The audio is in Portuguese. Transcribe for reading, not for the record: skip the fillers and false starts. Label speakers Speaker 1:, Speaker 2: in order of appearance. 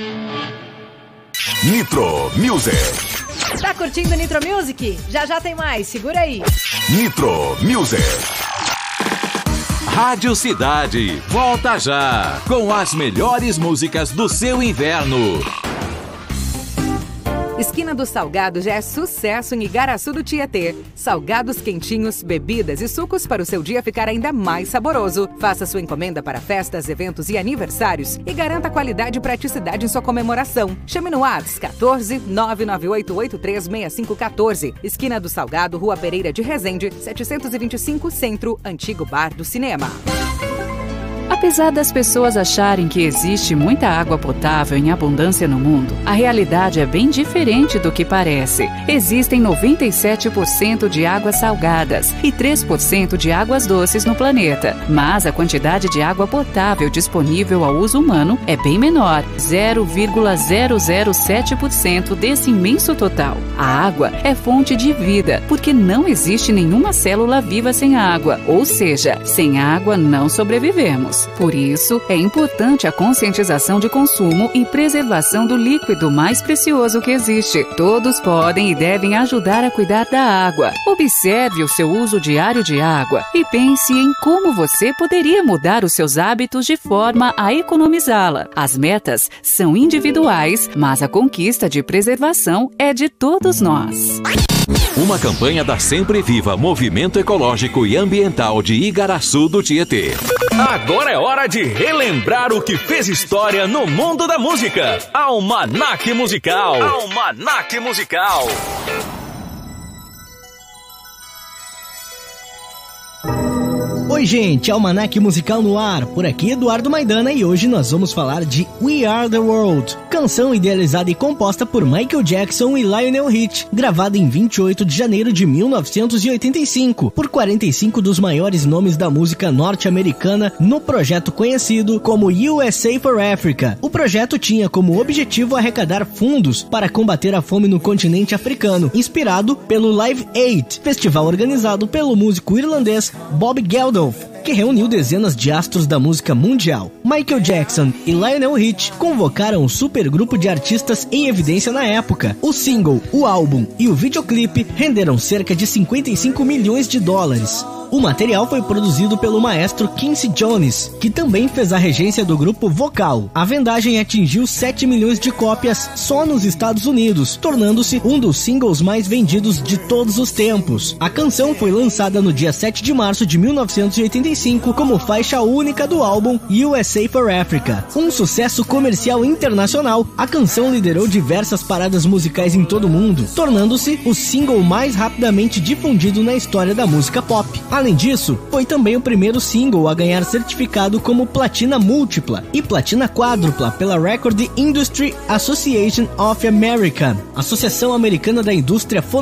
Speaker 1: Nitro Music.
Speaker 2: Tá curtindo Nitro Music? Já já tem mais, segura aí.
Speaker 1: Nitro Music.
Speaker 3: Rádio Cidade, volta já com as melhores músicas do seu inverno.
Speaker 4: Esquina do Salgado já é sucesso em Igaraçu do Tietê. Salgados quentinhos, bebidas e sucos para o seu dia ficar ainda mais saboroso. Faça sua encomenda para festas, eventos e aniversários e garanta qualidade e praticidade em sua comemoração. Chame no WhatsApp 14 998836514. Esquina do Salgado, Rua Pereira de Resende, 725 Centro, Antigo Bar do Cinema.
Speaker 5: Apesar das pessoas acharem que existe muita água potável em abundância no mundo, a realidade é bem diferente do que parece. Existem 97% de águas salgadas e 3% de águas doces no planeta, mas a quantidade de água potável disponível ao uso humano é bem menor, 0,007% desse imenso total. A água é fonte de vida, porque não existe nenhuma célula viva sem água, ou seja, sem água não sobrevivemos. Por isso, é importante a conscientização de consumo e preservação do líquido mais precioso que existe. Todos podem e devem ajudar a cuidar da água. Observe o seu uso diário de água e pense em como você poderia mudar os seus hábitos de forma a economizá-la. As metas são individuais, mas a conquista de preservação é de todos nós.
Speaker 3: Uma campanha da Sempre Viva Movimento Ecológico e Ambiental de Igaraçu do Tietê.
Speaker 6: Agora é hora de relembrar o que fez história no mundo da música. Almanac Musical. Almanac Musical.
Speaker 7: Oi gente, Almanac Musical no ar, por aqui Eduardo Maidana e hoje nós vamos falar de We Are The World, canção idealizada e composta por Michael Jackson e Lionel Richie, gravada em 28 de janeiro de 1985, por 45 dos maiores nomes da música norte-americana no projeto conhecido como USA for Africa. O projeto tinha como objetivo arrecadar fundos para combater a fome no continente africano, inspirado pelo Live Aid, festival organizado pelo músico irlandês Bob Geldof, que reuniu dezenas de astros da música mundial. Michael Jackson e Lionel Richie convocaram um supergrupo de artistas em evidência na época. O single, o álbum e o videoclipe renderam cerca de 55 milhões de dólares. O material foi produzido pelo maestro Quincy Jones, que também fez a regência do grupo vocal. A vendagem atingiu 7 milhões de cópias só nos Estados Unidos, tornando-se um dos singles mais vendidos de todos os tempos. A canção foi lançada no dia 7 de março de 1985 como faixa única do álbum USA for Africa. Um sucesso comercial internacional, a canção liderou diversas paradas musicais em todo o mundo, tornando-se o single mais rapidamente difundido na história da música pop. Além disso, foi também o primeiro single a ganhar certificado como platina múltipla e platina quádrupla pela Record Industry Association of America, Associação Americana da Indústria